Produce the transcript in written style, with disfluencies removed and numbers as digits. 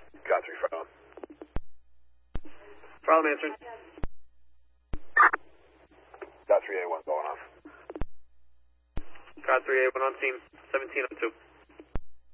Got 3 front on. Problem answered. Got 3A1 going off. Got 3A1 on scene, 1702.